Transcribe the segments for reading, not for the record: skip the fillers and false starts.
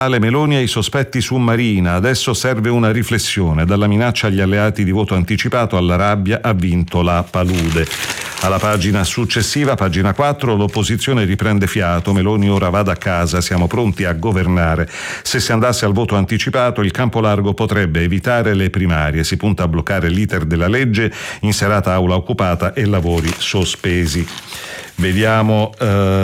Meloni ai sospetti su Marina, adesso serve una riflessione, dalla minaccia agli alleati di voto anticipato alla rabbia ha vinto la palude. Alla pagina successiva, pagina 4, l'opposizione riprende fiato, Meloni ora vada a casa, siamo pronti a governare. Se si andasse al voto anticipato il campo largo potrebbe evitare le primarie, si punta a bloccare l'iter della legge in serata aula occupata e lavori sospesi. Vediamo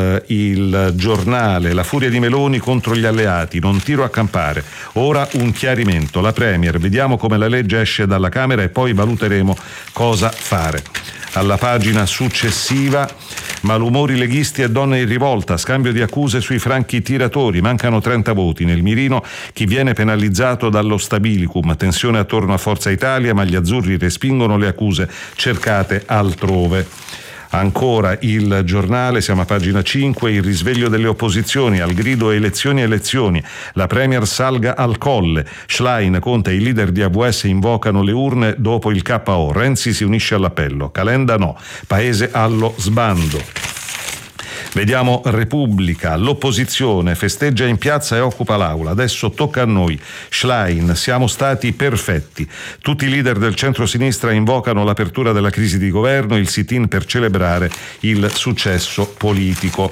il Giornale, la furia di Meloni contro gli alleati, non tiro a campare, ora un chiarimento, la Premier, vediamo come la legge esce dalla Camera e poi valuteremo cosa fare. Alla pagina successiva, malumori leghisti e donne in rivolta, scambio di accuse sui franchi tiratori, mancano 30 voti, nel mirino chi viene penalizzato dallo stabilicum, tensione attorno a Forza Italia ma gli azzurri respingono le accuse cercate altrove. Ancora il Giornale, siamo a pagina 5, il risveglio delle opposizioni, al grido elezioni, la Premier salga al Colle, Schlein, Conte e i leader di AVS invocano le urne dopo il KO, Renzi si unisce all'appello, Calenda no, Paese allo sbando. Vediamo Repubblica, l'opposizione festeggia in piazza e occupa l'aula, adesso tocca a noi, Schlein, siamo stati perfetti, tutti i leader del centro-sinistra invocano l'apertura della crisi di governo, il sit-in per celebrare il successo politico.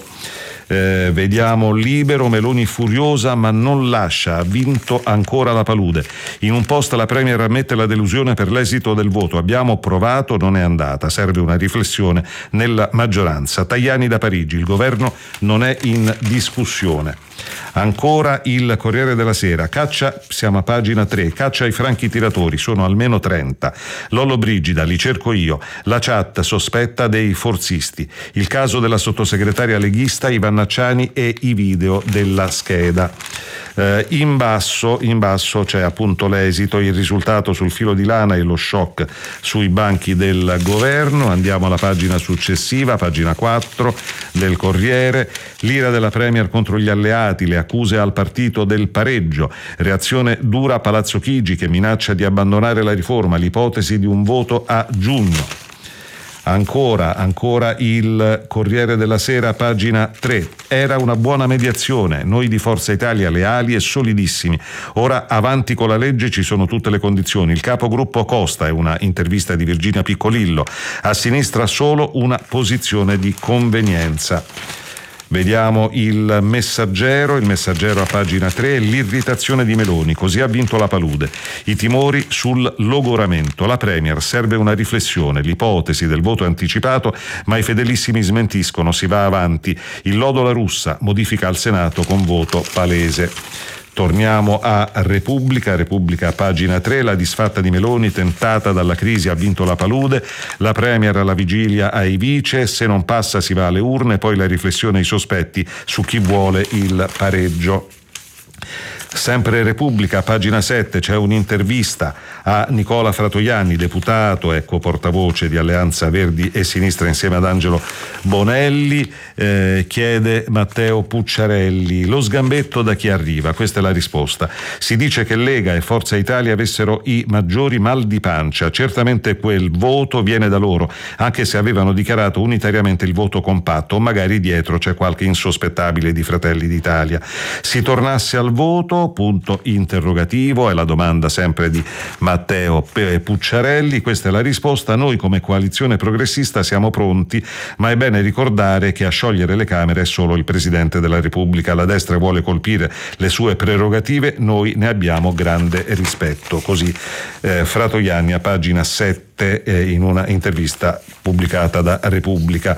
Vediamo Libero, Meloni furiosa ma non lascia, ha vinto ancora la palude. In un post la Premier ammette la delusione per l'esito del voto, abbiamo provato, non è andata, serve una riflessione nella maggioranza. Tajani da Parigi, il governo non è in discussione. Ancora il Corriere della Sera, caccia, siamo a pagina 3, caccia ai franchi tiratori, sono almeno 30. Lollo Brigida, li cerco io, la chat sospetta dei forzisti, il caso della sottosegretaria leghista Ivan Acciani e i video della scheda. In basso c'è appunto l'esito, il risultato sul filo di lana e lo shock sui banchi del governo. Andiamo alla pagina successiva, pagina 4 del Corriere, l'ira della Premier contro gli alleati, le accuse al partito del pareggio, reazione dura a Palazzo Chigi che minaccia di abbandonare la riforma, l'ipotesi di un voto a giugno. Ancora il Corriere della Sera, pagina 3. Era una buona mediazione, noi di Forza Italia leali e solidissimi. Ora avanti con la legge, ci sono tutte le condizioni. Il capogruppo Costa, è una intervista di Virginia Piccolillo. A sinistra solo una posizione di convenienza. Vediamo il Messaggero a pagina 3, l'irritazione di Meloni, così ha vinto la palude, i timori sul logoramento, la Premier, serve una riflessione, l'ipotesi del voto anticipato, ma i fedelissimi smentiscono, si va avanti, il lodo La Russa, modifica al Senato con voto palese. Torniamo a Repubblica, pagina 3, la disfatta di Meloni, tentata dalla crisi, ha vinto la palude, la Premier alla vigilia ai vice, se non passa si va alle urne, poi la riflessione ai sospetti su chi vuole il pareggio. Sempre Repubblica, pagina 7, c'è un'intervista a Nicola Fratoianni, deputato, portavoce di Alleanza Verdi e Sinistra insieme ad Angelo Bonelli, chiede Matteo Pucciarelli, lo sgambetto da chi arriva? Questa è la risposta. Si dice che Lega e Forza Italia avessero i maggiori mal di pancia, certamente quel voto viene da loro, anche se avevano dichiarato unitariamente il voto compatto, o magari dietro c'è qualche insospettabile di Fratelli d'Italia. Si tornasse al voto? Punto interrogativo, è la domanda sempre di Matteo Pucciarelli. Questa è la risposta: noi come coalizione progressista siamo pronti, ma è bene ricordare che a sciogliere le Camere è solo il Presidente della Repubblica, la destra vuole colpire le sue prerogative, noi ne abbiamo grande rispetto. Così Fratoianni a pagina 7 in una intervista pubblicata da Repubblica.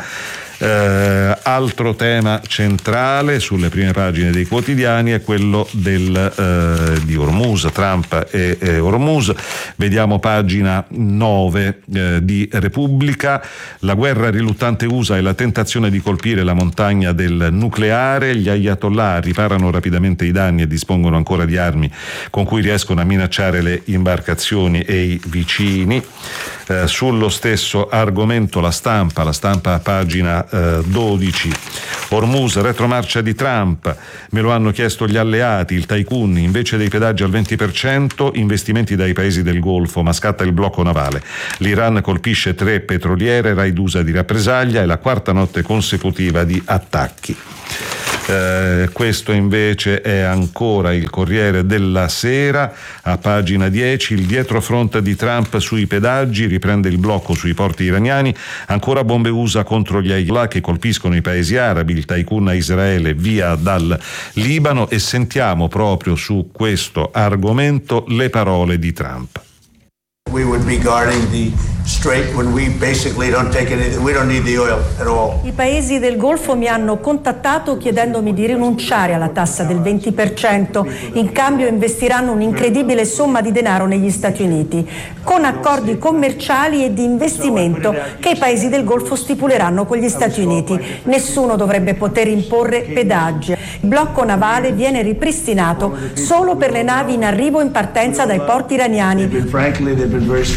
Altro tema centrale sulle prime pagine dei quotidiani è quello di Hormuz, Trump e Hormuz. Vediamo pagina 9 di Repubblica, la guerra riluttante USA e la tentazione di colpire la montagna del nucleare, gli ayatollah riparano rapidamente i danni e dispongono ancora di armi con cui riescono a minacciare le imbarcazioni e i vicini. Sullo stesso argomento la stampa a pagina 12, Hormuz, retromarcia di Trump, me lo hanno chiesto gli alleati, il tycoon, invece dei pedaggi al 20%, investimenti dai paesi del Golfo, ma scatta il blocco navale. L'Iran colpisce 3 petroliere, raidusa di rappresaglia, è la quarta notte consecutiva di attacchi. Questo invece è ancora il Corriere della Sera, a pagina 10, il dietrofront di Trump sui pedaggi, riprende il blocco sui porti iraniani, ancora bombe USA contro gli Ayatollah che colpiscono i paesi arabi, il tycoon a Israele via dal Libano, e sentiamo proprio su questo argomento le parole di Trump. We would be guarding the strait when we basically don't take anything. We don't need the oil at all. I paesi del Golfo mi hanno contattato chiedendomi di rinunciare alla tassa del 20%. In cambio investiranno un'incredibile somma di denaro negli Stati Uniti, con accordi commerciali e di investimento che i paesi del Golfo stipuleranno con gli Stati Uniti. Nessuno dovrebbe poter imporre pedaggi. Il blocco navale viene ripristinato solo per le navi in arrivo e in partenza dai porti iraniani.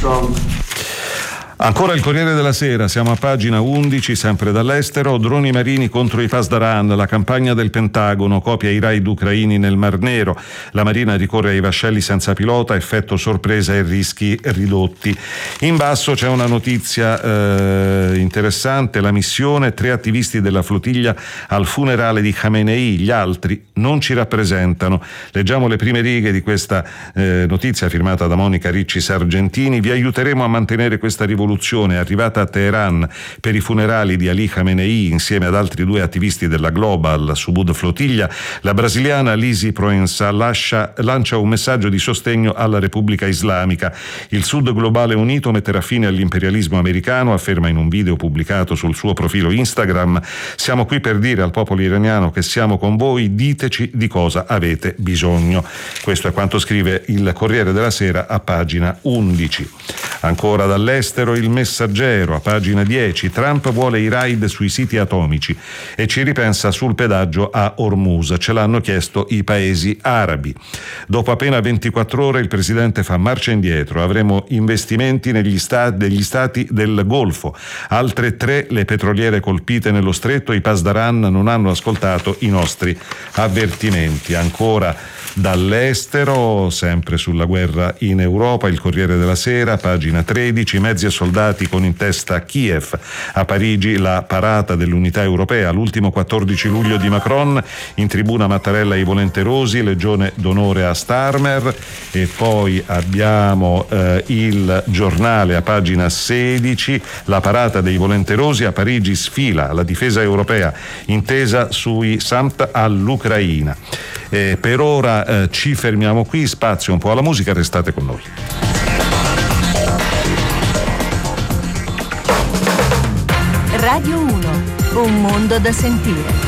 Ancora il Corriere della Sera, siamo a pagina 11, sempre dall'estero, droni marini contro i Pasdaran, la campagna del Pentagono, copia i raid ucraini nel Mar Nero, la Marina ricorre ai vascelli senza pilota, effetto sorpresa e rischi ridotti. In basso c'è una notizia interessante, la missione, 3 attivisti della flottiglia al funerale di Khamenei, gli altri non ci rappresentano. Leggiamo le prime righe di questa notizia firmata da Monica Ricci Sargentini, vi aiuteremo a mantenere questa rivoluzione arrivata a Teheran per i funerali di Ali Khamenei insieme ad altri 2 attivisti della Global Subud Flottiglia. La brasiliana Lisi Proença lancia un messaggio di sostegno alla Repubblica Islamica. Il Sud globale unito metterà fine all'imperialismo americano, afferma in un video pubblicato sul suo profilo Instagram. Siamo qui per dire al popolo iraniano che siamo con voi, diteci di cosa avete bisogno. Questo è quanto scrive il Corriere della Sera a pagina 11. Ancora dall'estero il Messaggero, a pagina 10, Trump vuole i raid sui siti atomici e ci ripensa sul pedaggio a Hormuz, ce l'hanno chiesto i paesi arabi. Dopo appena 24 ore il presidente fa marcia indietro, avremo investimenti degli stati del Golfo, altre 3 le petroliere colpite nello stretto, i Pasdaran non hanno ascoltato i nostri avvertimenti. Ancora dall'estero, sempre sulla guerra in Europa, il Corriere della Sera, pagina 13, mezzi e soldati con in testa Kiev. A Parigi la parata dell'unità europea, l'ultimo 14 luglio di Macron, in tribuna Mattarella ai volenterosi, legione d'onore a Starmer. E poi abbiamo il Giornale a pagina 16, la parata dei volenterosi a Parigi sfila la difesa europea, intesa sui SAMT all'Ucraina. Per ora ci fermiamo qui, spazio un po' alla musica, restate con noi. Radio 1, un mondo da sentire.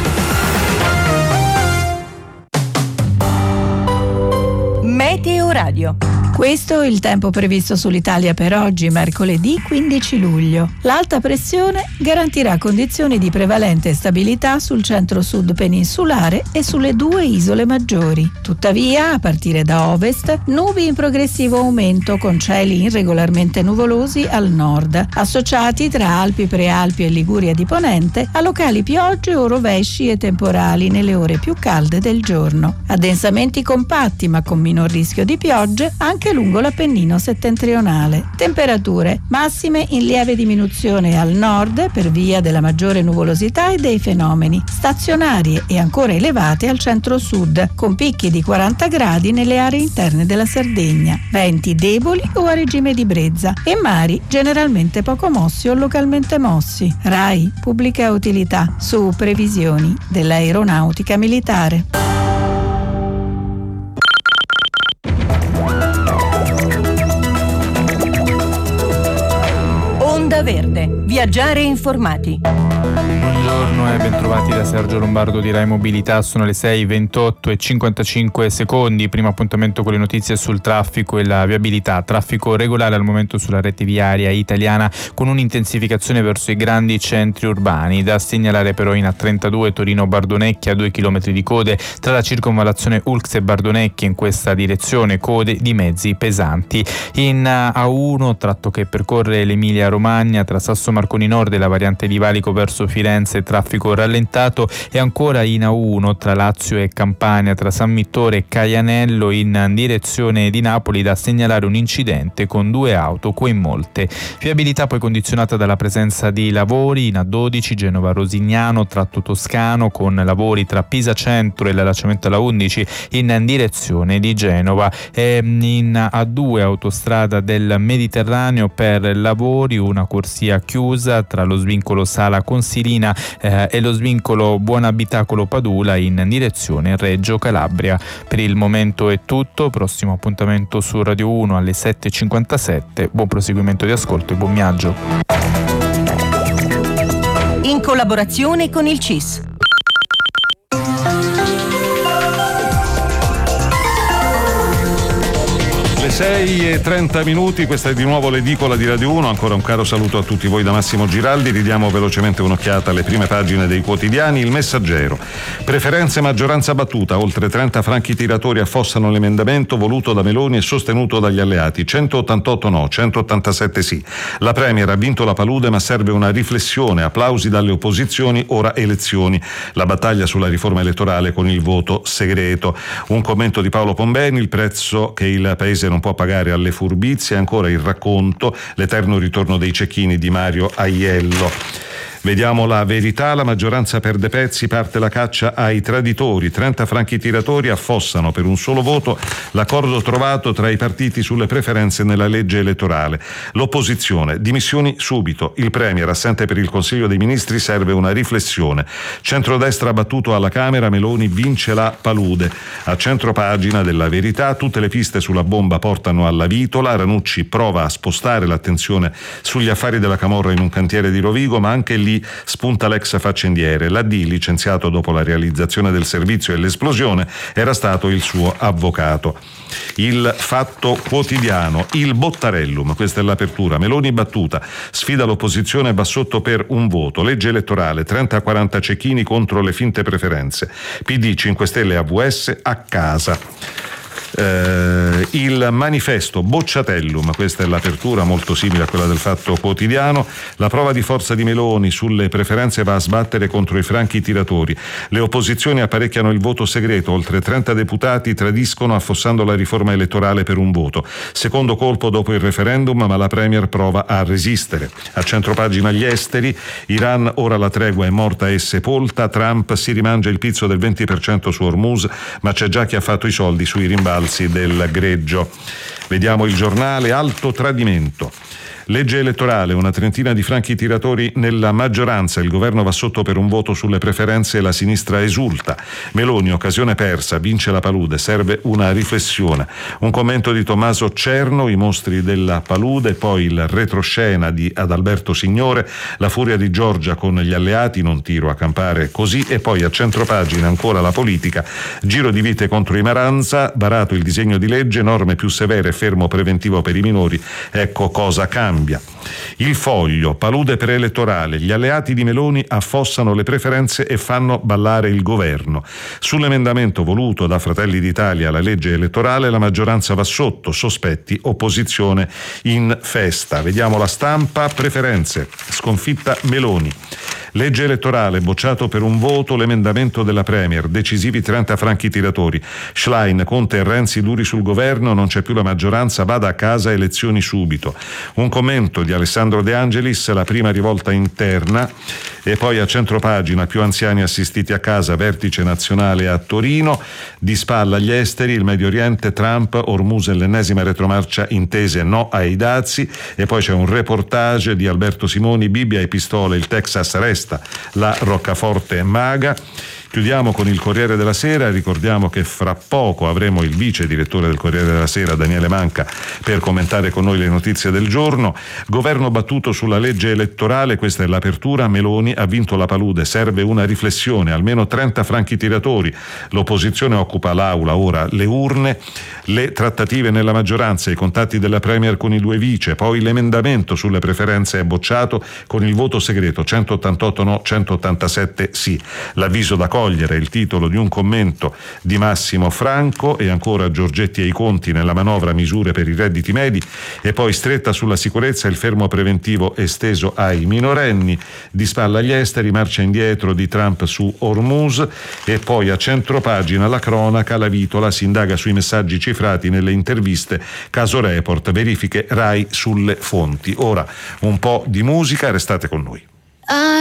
Meteo Radio. Questo è il tempo previsto sull'Italia per oggi, mercoledì 15 luglio. L'alta pressione garantirà condizioni di prevalente stabilità sul centro-sud peninsulare e sulle 2 isole maggiori. Tuttavia, a partire da ovest, nubi in progressivo aumento con cieli irregolarmente nuvolosi al nord, associati tra Alpi Prealpi e Liguria di Ponente a locali piogge o rovesci e temporali nelle ore più calde del giorno. Addensamenti compatti ma con minor rischio di piogge anche lungo l'Appennino settentrionale. Temperature massime in lieve diminuzione al nord per via della maggiore nuvolosità e dei fenomeni, stazionarie e ancora elevate al centro-sud, con picchi di 40 gradi nelle aree interne della Sardegna, venti deboli o a regime di brezza e mari generalmente poco mossi o localmente mossi. RAI, pubblica utilità, su previsioni dell'aeronautica militare. Verde. Viaggiare informati. Buongiorno e bentrovati da Sergio Lombardo di Rai Mobilità. Sono le 6:28 e 55 secondi. Primo appuntamento con le notizie sul traffico e la viabilità. Traffico regolare al momento sulla rete viaria italiana con un'intensificazione verso i grandi centri urbani. Da segnalare però in A32 Torino-Bardonecchia 2 km di code tra la circonvallazione Ulx e Bardonecchia in questa direzione, code di mezzi pesanti. In A1 tratto che percorre l'Emilia Romagna tra Sasso Marconi Nord e la variante di Valico verso Firenze, traffico rallentato, e ancora in A1 tra Lazio e Campania, tra San Vittore e Caianello in direzione di Napoli, da segnalare un incidente con 2 auto coinvolte. Viabilità poi condizionata dalla presenza di lavori in A12 Genova-Rosignano, tratto toscano, con lavori tra Pisa Centro e l'allacciamento alla 11 in direzione di Genova. In A2 autostrada del Mediterraneo per lavori, una corsia chiusa tra lo svincolo Sala Consilina e lo svincolo Buonabitacolo Padula in direzione Reggio Calabria. Per il momento è tutto, prossimo appuntamento su Radio 1 alle 7.57. Buon proseguimento di ascolto e buon viaggio. In collaborazione con il CIS. Le 6:30, questa è di nuovo l'edicola di Radio 1. Ancora un caro saluto a tutti voi da Massimo Giraldi. Ridiamo velocemente un'occhiata alle prime pagine dei quotidiani. Il Messaggero: preferenze maggioranza battuta, oltre 30 franchi tiratori affossano l'emendamento voluto da Meloni e sostenuto dagli alleati, 188 no, 187 sì. La Premier ha vinto la palude, ma serve una riflessione, applausi dalle opposizioni, ora elezioni, la battaglia sulla riforma elettorale con il voto segreto. Un commento di Paolo Pombeni: il prezzo che il paese non può pagare alle furbizie. Ancora il racconto, l'eterno ritorno dei cecchini di Mario Aiello. Vediamo La Verità: la maggioranza perde pezzi, parte la caccia ai traditori, 30 franchi tiratori affossano per un solo voto l'accordo trovato tra i partiti sulle preferenze nella legge elettorale. L'opposizione: dimissioni subito, il Premier assente per il Consiglio dei Ministri, serve una riflessione. Centrodestra battuto alla Camera, Meloni vince la palude. A centropagina della Verità: tutte le piste sulla bomba portano alla Vitola, Ranucci prova a spostare l'attenzione sugli affari della camorra in un cantiere di Rovigo, ma anche lì spunta l'ex faccendiere. L'AD, licenziato dopo la realizzazione del servizio e l'esplosione, era stato il suo avvocato. Il Fatto Quotidiano: il Bottarellum, questa è l'apertura, Meloni battuta, sfida l'opposizione, va sotto per un voto, legge elettorale, 30-40 cecchini contro le finte preferenze, PD, 5 Stelle, AVS a casa. Il Manifesto: Bocciatellum, questa è l'apertura molto simile a quella del Fatto Quotidiano, la prova di forza di Meloni sulle preferenze va a sbattere contro i franchi tiratori, le opposizioni apparecchiano il voto segreto, oltre 30 deputati tradiscono affossando la riforma elettorale per un voto, secondo colpo dopo il referendum, ma la Premier prova a resistere. A centropagina gli esteri: Iran, ora la tregua è morta e sepolta, Trump si rimangia il pizzo del 20% su Hormuz, ma c'è già chi ha fatto i soldi sui rimbalzi del greggio. Vediamo Il Giornale: alto tradimento, legge elettorale, una trentina di franchi tiratori nella maggioranza, il governo va sotto per un voto sulle preferenze e la sinistra esulta. Meloni, occasione persa, vince la palude, serve una riflessione. Un commento di Tommaso Cerno: i mostri della palude, poi il retroscena di Adalberto Signore, la furia di Giorgia con gli alleati, non tiro a campare così, e poi a centropagina ancora la politica, giro di vite contro i Maranza, varato il disegno di legge, norme più severe, fermo preventivo per i minori, ecco cosa cambia. Il Foglio: palude preelettorale, gli alleati di Meloni affossano le preferenze e fanno ballare il governo. Sull'emendamento voluto da Fratelli d'Italia alla legge elettorale la maggioranza va sotto, sospetti, opposizione in festa. Vediamo La Stampa: preferenze, sconfitta Meloni. Legge elettorale, bocciato per un voto l'emendamento della Premier, decisivi 30 franchi tiratori. Schlein, Conte e Renzi duri sul governo, non c'è più la maggioranza, vada a casa, elezioni subito. Un commento di Alessandro De Angelis: la prima rivolta interna. E poi a centropagina: più anziani assistiti a casa, vertice nazionale a Torino, di spalla agli esteri, il Medio Oriente, Trump, Hormuz e l'ennesima retromarcia, intese no ai dazi. E poi c'è un reportage di Alberto Simoni: Bibbia e pistole, il Texas resta la roccaforte maga. Chiudiamo con il Corriere della Sera. Ricordiamo che fra poco avremo il vice direttore del Corriere della Sera, Daniele Manca, per commentare con noi le notizie del giorno. Governo battuto sulla legge elettorale, questa è l'apertura. Meloni ha vinto la palude, serve una riflessione, almeno 30 franchi tiratori. L'opposizione occupa l'aula, ora le urne, le trattative nella maggioranza, i contatti della Premier con i due vice, poi l'emendamento sulle preferenze è bocciato con il voto segreto, 188 no, 187 sì. L'avviso da togliere il titolo di un commento di Massimo Franco, e ancora Giorgetti ai conti nella manovra misure per i redditi medi, e poi stretta sulla sicurezza, il fermo preventivo esteso ai minorenni, di spalla agli esteri, marcia indietro di Trump su Hormuz, e poi a centropagina la cronaca, la vitola, si indaga sui messaggi cifrati nelle interviste, caso Report, verifiche RAI sulle fonti. Ora un po' di musica, restate con noi.